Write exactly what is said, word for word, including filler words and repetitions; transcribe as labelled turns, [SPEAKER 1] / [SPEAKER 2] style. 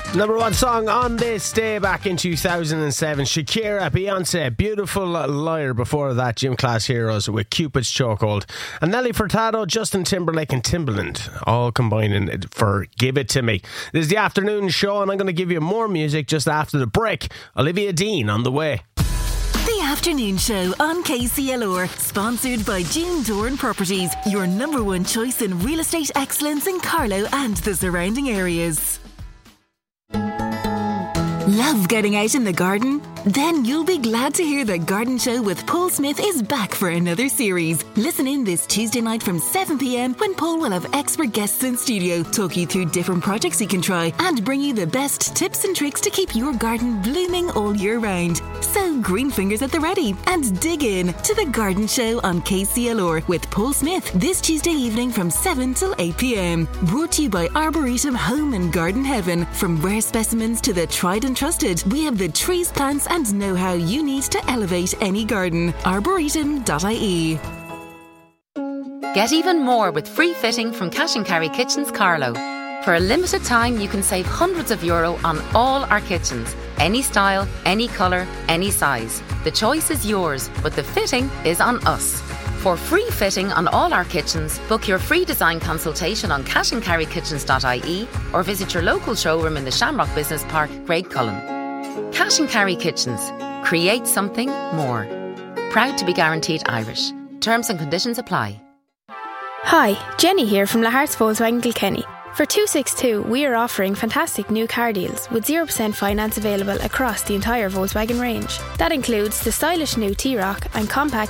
[SPEAKER 1] Number one song on this day back in two thousand seven. Shakira, Beyonce, Beautiful Liar. Before that, Gym Class Heroes with Cupid's Chokehold. And Nelly Furtado, Justin Timberlake and Timbaland all combining for Give It To Me. This is the afternoon show and I'm going to give you more music just after the break. Olivia Dean on the way.
[SPEAKER 2] The Afternoon Show on K C L R, sponsored by June Doran Properties, your number one choice in real estate excellence in Carlow and the surrounding areas. Love getting out in the garden? Then you'll be glad to hear that Garden Show with Paul Smith is back for another series. Listen in this Tuesday night from seven p.m. when Paul will have expert guests in studio, talk you through different projects you can try and bring you the best tips and tricks to keep your garden blooming all year round. So green fingers at the ready and dig in to the Garden Show on K C L R with Paul Smith this Tuesday evening from seven till eight p.m. Brought to you by Arboretum Home and Garden Heaven. From rare specimens to the tried and trusted, we have the trees, plants and know-how you need to elevate any garden. arboretum dot I E.
[SPEAKER 3] Get even more with free fitting from Cash and Carry Kitchens Carlow. For a limited time, you can save hundreds of euro on all our kitchens. Any style, any colour, any size. The choice is yours, but the fitting is on us. For free fitting on all our kitchens, book your free design consultation on cash and carry kitchens dot I E or visit your local showroom in the Shamrock Business Park, Graiguecullen. Cash and Carry Kitchens. Create something more. Proud to be guaranteed Irish. Terms and conditions apply.
[SPEAKER 4] Hi, Jenny here from Lahart's Volkswagen Kilkenny. For two sixty-two, we are offering fantastic new car deals with zero percent finance available across the entire Volkswagen range. That includes the stylish new T-Roc and compact